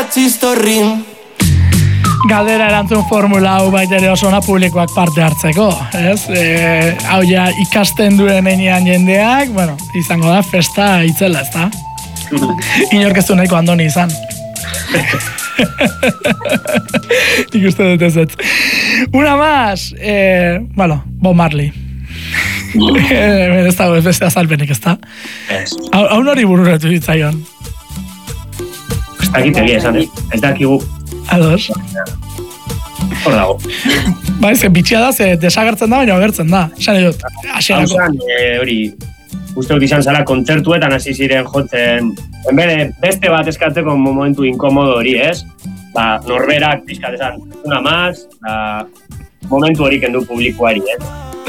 txistorrin. Galdera erantzun formula hau baita ere oso ona publikoak parte hartzeko, ez? Hau ja ikasten duen enean jendeak, bueno, izango da festa itzela, ez da? Inork ez du nahiko andoni izan. Ikuste dut ez. Una más, bueno, Bob Marley. Ez dago ez beste azalpenik, ez da? Hau nori bururatu ditzaion? Ez dakitegia esan, ez dakigu. Ados. Hor dago. Ba, ez, bitxia da, ze desagertzen da, baina agertzen da. Esan edut. Hauzen, hori, uste dut izan zara kontzertuetan hasi ziren jotzen, enbere beste bat eskatzeko momentu inkomodo hori, ez? Ba, norberak pizkat esan, una más, momentu hori kendu publikoari, ez?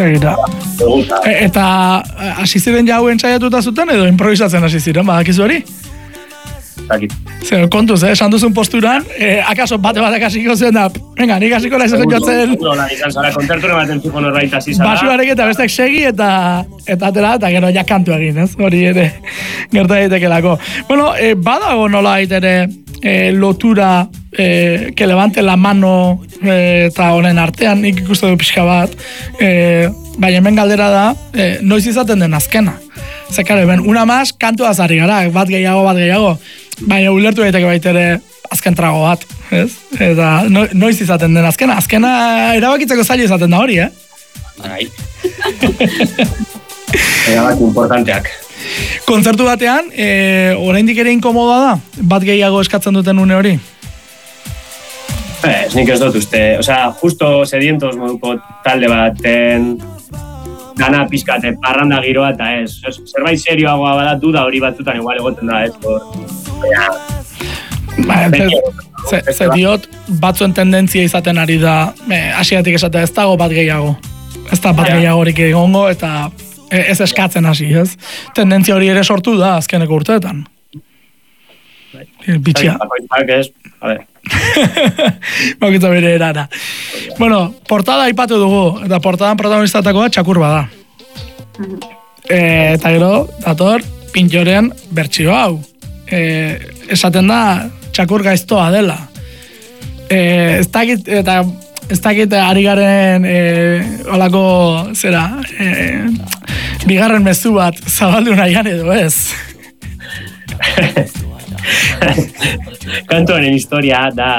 Eta hasi ziren jau entzaiatuta zuten edo improvisatzen hasi ziren, badakizu hori? Zer, kontuz, esan duzun posturan, akaso batek hasiko zuen da, venga, nik hasiko naiz jotzen... Izan zara, kontzerturen baten zuko norbait hasi zara. Basuarek eta bestek segi eta atera, eta gero ja kantu egin, ez? Hori ere, gerta daitekelako. Bueno, badago nola ere lotura que levante la mano eta honen artean, nik ikuste du pixka bat, baina hemen galdera da, noiz izaten den azkena. Zekare, ben, una más, kantu azarri gara, bat gehiago. Baina ulertu daiteke baitere azken trago bat, ez? Eta noiz izaten den azkena erabakitzeko zaila izaten da hori, Bai. Erabaki importanteak. Kontzertu batean, oraindik ere inkomodoa da, bat gehiago eskatzen duten une hori? Ez nik ez dut uste, osea, justo sedientos moduko talde baten gana pizkate, parranda giroa eta ez. Zerbait serioagoa bada duda hori batzutan igual egoten da, ez? Ze diot, batzuen tendentzia izaten ari da, hasiatik esatea ez dago bat gehiago. Ez da bat gehiagorik egongo eta ez eskatzen hasi, ez? Tendentzia hori ere sortu da azkeneko urteetan. Bitxia. Bakitza bere erara. Bueno, portada aipatu dugu, eta portadan protagonistatakoa Txakur bada. Eta gero, dator, Pintxoren bertsio hau. Esaten da, Txakur gaiztoa dela. Ez dakit ari garen olako, zera, bigarren mezu bat zabaldu nahian edo ez. Kantuaren historia da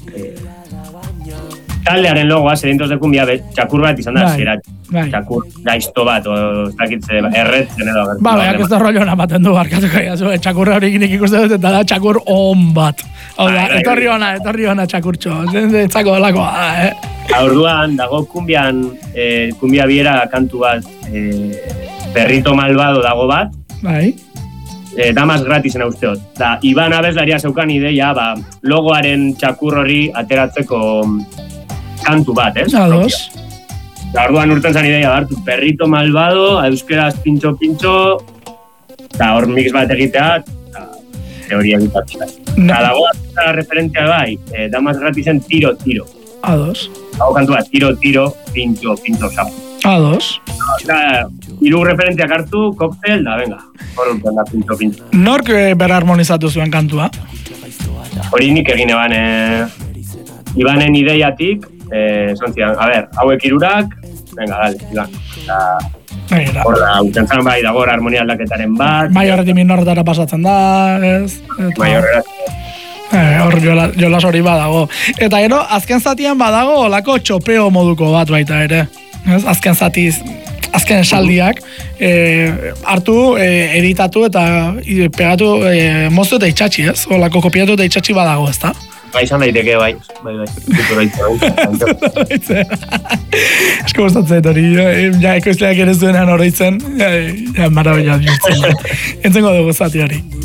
taldearen logoa, Sedientos de Cumbia, Txakur bat izan da zerat. Txakur gaizto bat, ez dakitze, erretzen edo. Baiak ez da rolloan amaten du barkatuko egin, Txakurra horiek nik ikuste dut, eta da Txakur on bat. Hau da, etorri hona Txakurtxo, zentzako delakoa, Orduan, dago kumbian, kumbia biera kantu bat, Perrito Malvado dago bat. Bai. Damas gratizena usteot. Da, Iban abeslaria zeukan ideia, logoaren Txakur hori ateratzeko kantu bat, ez? Ados. Da, orduan urten zan ideia hartu, Perrito Malvado, euskeraz pintxo, eta hor mix bat egitea, eta teoria egitatzea. Eta dago referentzia bai, Damas gratizen tiro. Ados. Dago kantu bat, tiro, pintxo, sapo. Ados. Hiru referentziak hartu, koktel, da, venga. Hor urten da, pintxo. Nork berharmonizatu zuen kantua? Hori nik egin Ibanen ideiatik, zontzian, hauek hirurak, venga, dale, Iban. Hor da, utentzan bai, dago harmonia aldaketaren bat. Bai horretik minorretara pasatzen da, ez? Bai horretik. Hor jolas hori badago. Eta gero, azken zatian badago olako txopeo moduko bat baita ere. Azken zatiz, azken esaldiak hartu, editatu eta pegatu moztu eta itxatxi, ez? Olako kopiatu eta itxatxi badago, ez da? Bai, izan daiteke, bai. Esko gustatzen hori, ekoizleak ere zuenan oroitzen, marabila ditzen. Entzengo dugu zati hori.